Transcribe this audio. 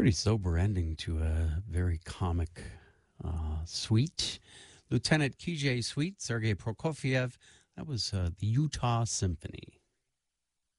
Pretty sober ending to a very comic suite. Lieutenant KJ Suite, Sergei Prokofiev. That was the Utah Symphony.